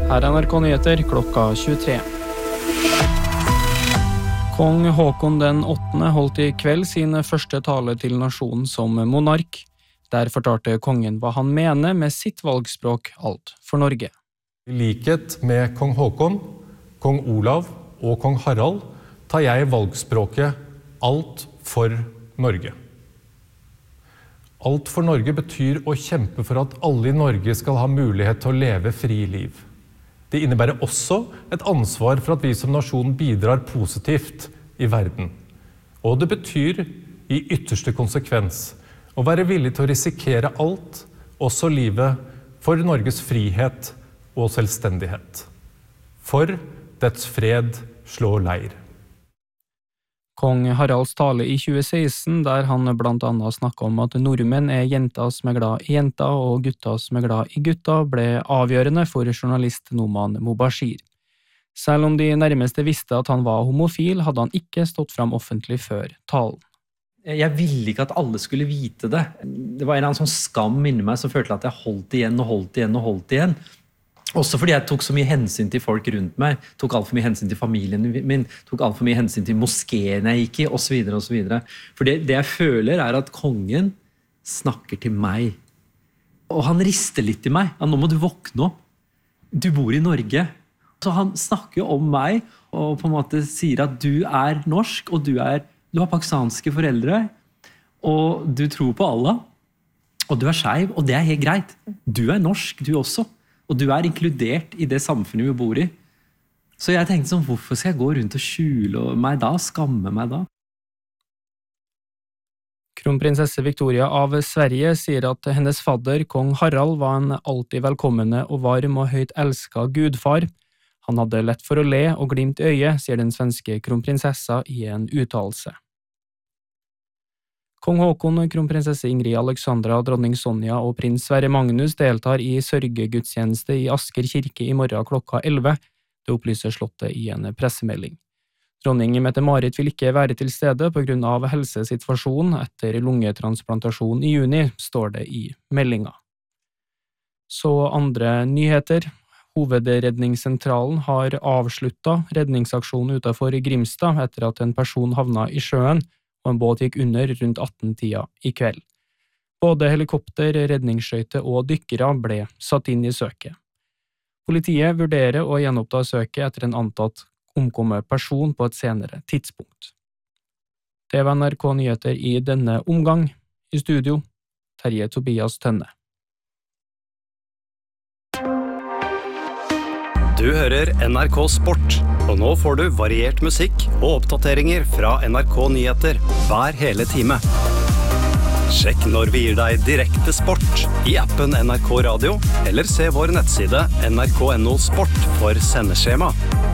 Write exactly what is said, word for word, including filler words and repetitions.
Her er N R K Nyheter klokka tjuetre. Kong Håkon den åttende holdt i kveld sin første tale til nasjonen som monark. Der fortalte kongen hva han mener med sitt valgspråk alt for Norge. I likhet med kong Håkon, kong Olav og kong Harald tar jeg valgspråket alt for Norge. Alt for Norge betyr å kjempe for at alle i Norge skal ha mulighet til å leve fri liv. Det innebærer også et ansvar for at vi som nasjon bidrar positivt i verden. Og det betyr i ytterste konsekvens å være villig til å risikere alt, også livet, for Norges frihet og selvstendighet. For dets fred slår leir. Kong Haralds tale i tjue seksten, der han blant annet snakket om at nordmenn er jenter som er glad i jenter og gutter som er glad i gutter, ble avgjørende for journalist Noman Mobashir. Selv om de nærmeste visste at han var homofil, hadde han ikke stått frem offentlig før talen. Jeg ville ikke at alle skulle vite det. Det var en eller annen sånn skam inni meg som følte at jeg holdt igjen og holdt igjen og holdt igjen. Også fordi jeg tok så mye hensyn til folk rundt meg, tok alt for mye hensyn til familien min, tok alt for mye hensyn til moskeen jeg gikk i, og så videre og så videre. For det, det jeg føler er at kongen snakker til meg. Og han rister litt til meg. Ja, nå må du våkne opp. Du bor i Norge. Så han snakker om meg, og på en måte sier at du er norsk, og du, er, du har pakistanske foreldre, og du tror på Allah, og du er skeiv, og det er helt greit. Du er norsk, du også. Og du er inkludert i det samfunnet vi bor i. Så jeg tenkte sånn, hvorfor skal jeg gå rundt og skjule meg da, skamme meg da? Kronprinsesse Victoria av Sverige sier at hennes fadder, kong Harald, var en alltid velkommende og varm og høyt elsket gudfar. Han hadde lett for å le og glimt i øyet, sier den svenske kronprinsessa i en uttalelse. Kong Håkon, kronprinsesse Ingrid Alexandra, dronning Sonja og prins Sverre Magnus deltar i sørgegudstjeneste i Asker kirke i morgen klokka elleve. Det opplyser slottet i en pressemelding. Dronning Mette-Marit vil ikke være til stede på grunn av helsesituasjonen etter lungetransplantasjon i juni, står det i meldinga. Så andre nyheter. Hovedredningssentralen har avsluttet redningsaksjonen utenfor Grimstad etter at en person havna i sjøen, og en båt gikk under rundt atten-tida i kveld. Både helikopter, redningsskøyte og dykkere ble satt inn i søket. Politiet vurderer å gjenoppta søket etter en antatt omkommet person på et senere tidspunkt. Det var N R K Nyheter i denne omgang. I studio, Terje Tobias Tønne. Du hører N R K Sport, og nå får du variert musikk og oppdateringer fra N R K Nyheter hver hele time. Sjekk når vi gir deg direkte sport i appen N R K Radio, eller se vår nettside N R K punktum no sport for sendeskjema.